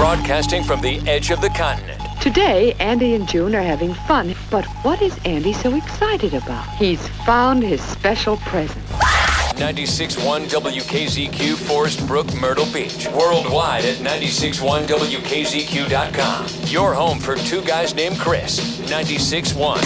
Broadcasting from the edge of the continent. Today, Andy and June are having fun. But what is Andy so excited about? He's found his special present. 96.1 WKZQ, Forest Brook, Myrtle Beach. Worldwide at 96.1WKZQ.com. Your home for two guys named Chris. 96.1.